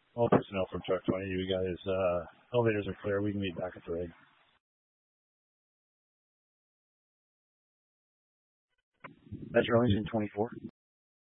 All personnel from truck 20, you guys, elevators are clear. We can meet back at the rig. That's Arlington 24.